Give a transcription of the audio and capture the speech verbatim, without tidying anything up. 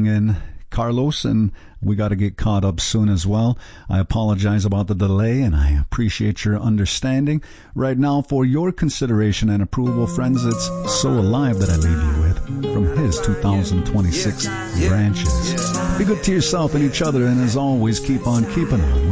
in Carlos, and we got to get caught up soon as well. I apologize about the delay, and I appreciate your understanding. Right now, for your consideration and approval, friends, it's So Alive that I leave you with from his two thousand twenty-six Branches. Be good to yourself and each other, and as always, keep on keeping on.